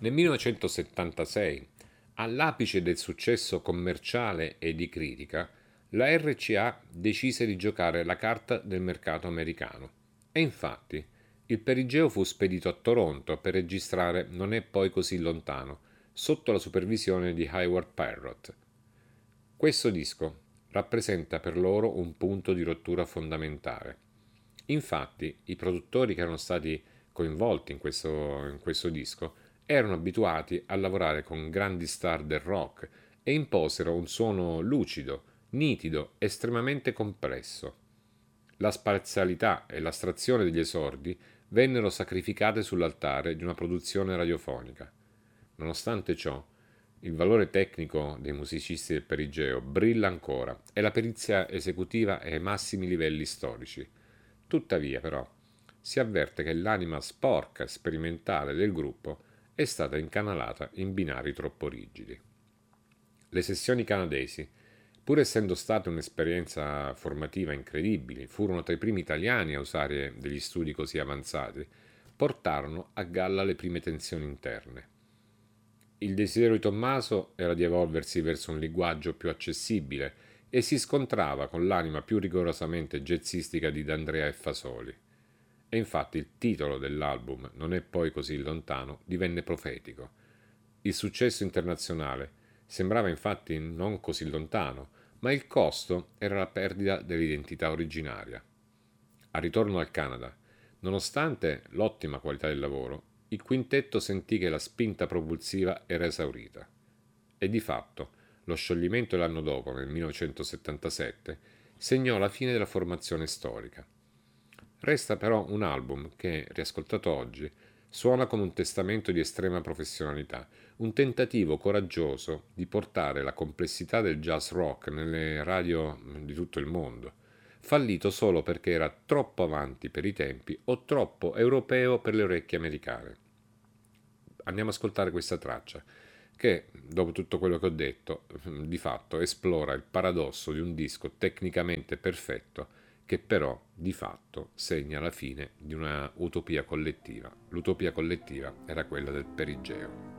Nel 1976, all'apice del successo commerciale e di critica, la RCA decise di giocare la carta del mercato americano. E infatti, il Perigeo fu spedito a Toronto per registrare Non è poi così lontano, sotto la supervisione di Hayward Parrott. Questo disco rappresenta per loro un punto di rottura fondamentale. Infatti, i produttori che erano stati coinvolti in questo disco erano abituati a lavorare con grandi star del rock e imposero un suono lucido, nitido, estremamente complesso. La spazialità e l'astrazione degli esordi vennero sacrificate sull'altare di una produzione radiofonica. Nonostante ciò, il valore tecnico dei musicisti del Perigeo brilla ancora e la perizia esecutiva è ai massimi livelli storici. Tuttavia, però, si avverte che l'anima sporca e sperimentale del gruppo è stata incanalata in binari troppo rigidi. Le sessioni canadesi, pur essendo state un'esperienza formativa incredibile, furono tra i primi italiani a usare degli studi così avanzati, portarono a galla le prime tensioni interne. Il desiderio di Tommaso era di evolversi verso un linguaggio più accessibile e si scontrava con l'anima più rigorosamente jazzistica di D'Andrea e Fasoli. E infatti il titolo dell'album, Non è poi così lontano, divenne profetico. Il successo internazionale sembrava infatti non così lontano, ma il costo era la perdita dell'identità originaria. Al ritorno al Canada, nonostante l'ottima qualità del lavoro, il quintetto sentì che la spinta propulsiva era esaurita. E di fatto, lo scioglimento l'anno dopo, nel 1977, segnò la fine della formazione storica. Resta però un album che, riascoltato oggi, suona come un testamento di estrema professionalità, un tentativo coraggioso di portare la complessità del jazz rock nelle radio di tutto il mondo, fallito solo perché era troppo avanti per i tempi o troppo europeo per le orecchie americane. Andiamo ad ascoltare questa traccia che, dopo tutto quello che ho detto, di fatto esplora il paradosso di un disco tecnicamente perfetto che però di fatto segna la fine di una utopia collettiva. L'utopia collettiva era quella del Perigeo.